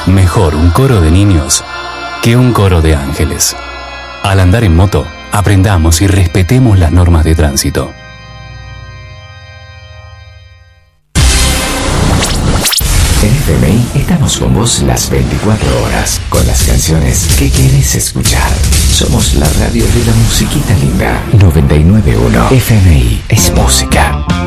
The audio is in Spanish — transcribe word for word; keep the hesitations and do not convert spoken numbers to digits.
Mejor un coro de niños que un coro de ángeles. Al andar en moto, aprendamos y respetemos las normas de tránsito. En F M I estamos con vos las veinticuatro horas, con las canciones que querés escuchar. Somos la radio de la musiquita linda. noventa y nueve punto uno F M I es música.